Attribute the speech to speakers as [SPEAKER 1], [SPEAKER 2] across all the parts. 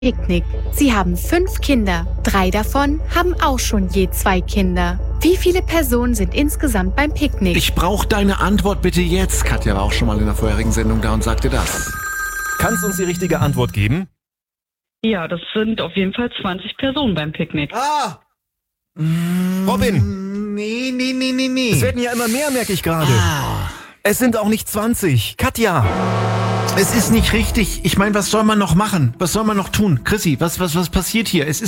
[SPEAKER 1] Picknick. Sie haben 5 Kinder. 3 davon haben auch schon je 2 Kinder. Wie viele Personen sind insgesamt beim Picknick?
[SPEAKER 2] Ich brauche deine Antwort bitte jetzt. Katja war auch schon mal in der vorherigen Sendung da und sagte das.
[SPEAKER 3] Kannst du uns die richtige Antwort geben?
[SPEAKER 4] Ja, das sind auf jeden Fall 20 Personen beim Picknick.
[SPEAKER 3] Robin!
[SPEAKER 2] Nee.
[SPEAKER 3] Es werden ja immer mehr, merke ich gerade. Es sind auch nicht 20. Katja!
[SPEAKER 2] Es ist nicht richtig. Ich meine, was soll man noch machen? Was soll man noch tun? Chrissy, was passiert hier? Was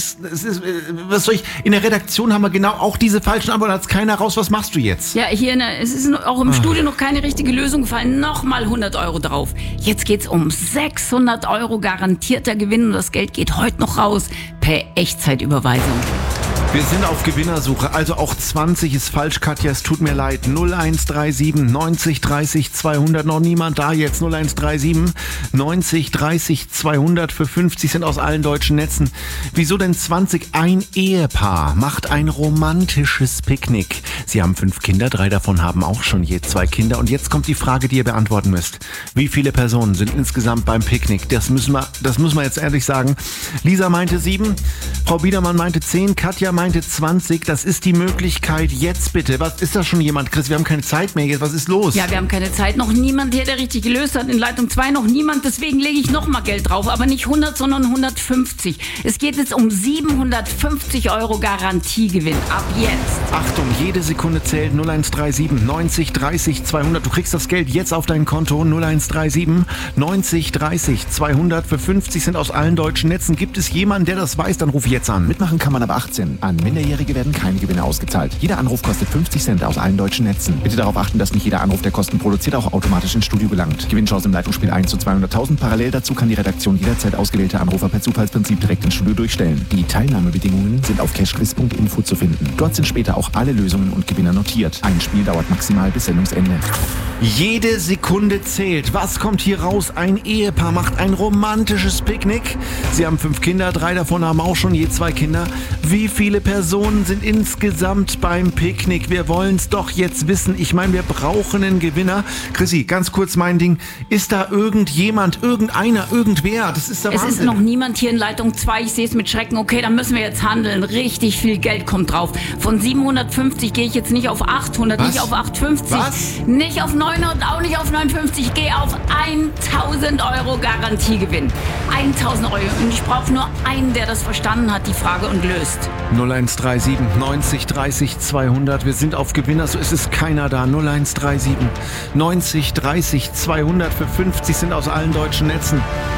[SPEAKER 2] soll ich? In der Redaktion haben wir genau auch diese falschen Antworten. Hat's keiner raus. Was machst du jetzt?
[SPEAKER 5] Ja, es ist auch im Studio noch keine richtige Lösung gefallen. Nochmal 100 Euro drauf. Jetzt geht's um 600 Euro garantierter Gewinn und das Geld geht heute noch raus per Echtzeitüberweisung.
[SPEAKER 2] Wir sind auf Gewinnersuche, also auch 20 ist falsch, Katja, es tut mir leid. 0137 90 30 200, noch niemand da jetzt. 0137 90 30 200 für 50 sind aus allen deutschen Netzen. Wieso denn 20? Ein Ehepaar macht ein romantisches Picknick. Sie haben 5 Kinder, 3 davon haben auch schon je 2 Kinder. Und jetzt kommt die Frage, die ihr beantworten müsst. Wie viele Personen sind insgesamt beim Picknick? Das müssen wir jetzt ehrlich sagen. Lisa meinte 7, Frau Biedermann meinte 10, Katja meinte 20, das ist die Möglichkeit jetzt bitte. Was ist da schon jemand? Chris, wir haben keine Zeit mehr jetzt. Was ist los?
[SPEAKER 5] Ja, wir haben keine Zeit. Noch niemand hier, der richtig gelöst hat. In Leitung 2 noch niemand. Deswegen lege ich noch mal Geld drauf. Aber nicht 100, sondern 150. Es geht jetzt um 750 Euro Garantiegewinn. Ab jetzt.
[SPEAKER 2] Achtung, jede Sekunde zählt. 0137 90 30 200. Du kriegst das Geld jetzt auf dein Konto. 0137 90 30 200 für 50 sind aus allen deutschen Netzen. Gibt es jemanden, der das weiß? Dann ruf jetzt an.
[SPEAKER 6] Mitmachen kann man ab 18. An Minderjährige werden keine Gewinne ausgezahlt. Jeder Anruf kostet 50 Cent aus allen deutschen Netzen. Bitte darauf achten, dass nicht jeder Anruf, der Kosten produziert, auch automatisch ins Studio gelangt. Gewinnchance im Leitungsspiel 1 zu 200.000. Parallel dazu kann die Redaktion jederzeit ausgewählte Anrufer per Zufallsprinzip direkt ins Studio durchstellen. Die Teilnahmebedingungen sind auf cashquiz.info zu finden. Dort sind später auch alle Lösungen und Gewinner notiert. Ein Spiel dauert maximal bis Sendungsende.
[SPEAKER 2] Jede Sekunde zählt. Was kommt hier raus? Ein Ehepaar macht ein romantisches Picknick. Sie haben 5 Kinder, 3 davon haben auch schon je 2 Kinder. Wie viele Personen sind insgesamt beim Picknick? Wir wollen es doch jetzt wissen. Ich meine, wir brauchen einen Gewinner. Chrissy, ganz kurz mein Ding. Ist da irgendjemand, irgendeiner, irgendwer? Das ist der Wahnsinn.
[SPEAKER 5] Es ist noch niemand hier in Leitung 2. Ich sehe es mit Schrecken. Okay, dann müssen wir jetzt handeln. Richtig viel Geld kommt drauf. Von 750 gehe ich jetzt nicht auf 800,
[SPEAKER 2] Was?
[SPEAKER 5] nicht auf 850,
[SPEAKER 2] Was?
[SPEAKER 5] nicht auf 900, auch nicht auf 59. Ich gehe auf 1000 Euro Garantiegewinn. 1000 Euro. Und ich brauche nur einen, der das verstanden hat, die Frage, und löst.
[SPEAKER 2] 0137 90 30 200. Wir sind auf Gewinner, so ist es keiner da. 0137 90 30 200 für 50 sind aus allen deutschen Netzen.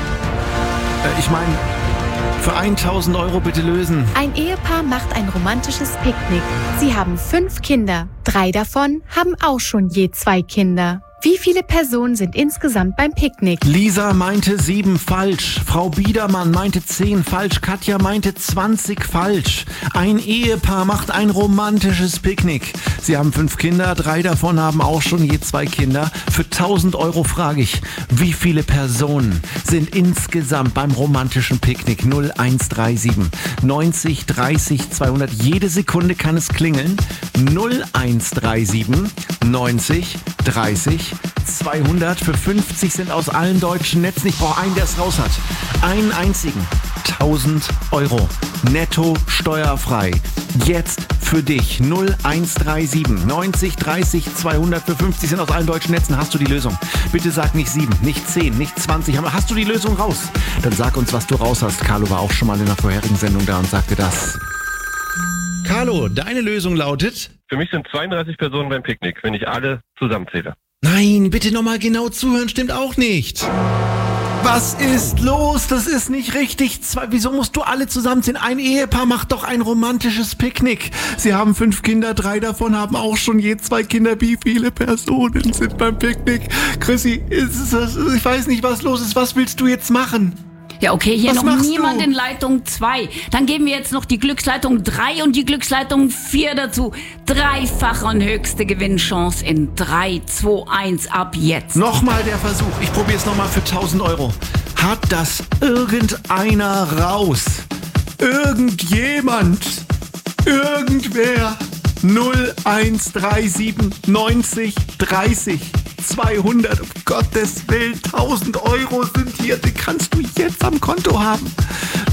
[SPEAKER 2] Ich meine, für 1000 Euro bitte lösen.
[SPEAKER 1] Ein Ehepaar macht ein romantisches Picknick. Sie haben 5 Kinder. 3 davon haben auch schon je 2 Kinder. Wie viele Personen sind insgesamt beim Picknick?
[SPEAKER 2] Lisa meinte 7 falsch. Frau Biedermann meinte 10 falsch. Katja meinte 20 falsch. Ein Ehepaar macht ein romantisches Picknick. Sie haben 5 Kinder, 3 davon haben auch schon je 2 Kinder. Für 1000 Euro frage ich, wie viele Personen sind insgesamt beim romantischen Picknick? 0137 90 30 200. Jede Sekunde kann es klingeln. 0137 90 30 200 für 50 sind aus allen deutschen Netzen. Ich brauche einen, der es raus hat. Einen einzigen. 1000 Euro. Netto steuerfrei. Jetzt für dich. 0137 90 30 200 für 50 sind aus allen deutschen Netzen. Hast du die Lösung? Bitte sag nicht 7, nicht 10, nicht 20. Aber hast du die Lösung raus? Dann sag uns, was du raus hast. Carlo war auch schon mal in der vorherigen Sendung da und sagte das. Carlo, deine Lösung lautet?
[SPEAKER 7] Für mich sind 32 Personen beim Picknick, wenn ich alle zusammenzähle.
[SPEAKER 2] Nein, bitte nochmal genau zuhören, stimmt auch nicht. Was ist los? Das ist nicht richtig. Wieso musst du alle zusammenziehen? Ein Ehepaar macht doch ein romantisches Picknick. Sie haben 5 Kinder, 3 davon haben auch schon je 2 Kinder. Wie viele Personen sind beim Picknick? Chrissy, ich weiß nicht, was los ist. Was willst du jetzt machen?
[SPEAKER 5] Ja, okay, hier
[SPEAKER 2] Was
[SPEAKER 5] noch
[SPEAKER 2] machst
[SPEAKER 5] niemand
[SPEAKER 2] du?
[SPEAKER 5] in Leitung 2. Dann geben wir jetzt noch die Glücksleitung 3 und die Glücksleitung 4 dazu. Dreifache und höchste Gewinnchance in 3, 2, 1 ab jetzt.
[SPEAKER 2] Nochmal der Versuch. Ich probiere es nochmal für 1000 Euro. Hat das irgendeiner raus? Irgendjemand? Irgendwer? 0137 90 30 200, um Gottes Willen, 1000 Euro sind hier, die kannst du jetzt am Konto haben.